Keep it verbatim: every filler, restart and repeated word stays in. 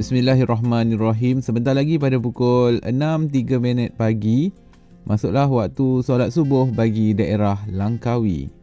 Bismillahirrahmanirrahim. Sebentar lagi pada pukul enam tiga minit pagi, masuklah waktu solat subuh bagi daerah Langkawi.